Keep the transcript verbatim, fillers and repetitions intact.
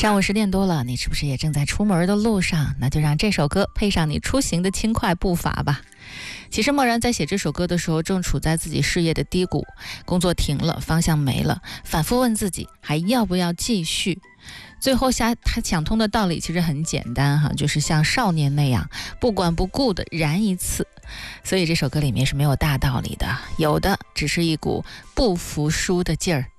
上午十点多了，你是不是也正在出门的路上？那就让这首歌配上你出行的轻快步伐吧。其实默然在写这首歌的时候，正处在自己事业的低谷，工作停了，方向没了，反复问自己还要不要继续。最后下他想通的道理其实很简单哈，就是像少年那样不管不顾的燃一次。所以这首歌里面是没有大道理的，有的只是一股不服输的劲儿。